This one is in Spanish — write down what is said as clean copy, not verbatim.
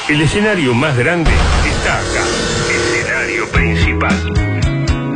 El escenario más grande está acá. Escenario principal.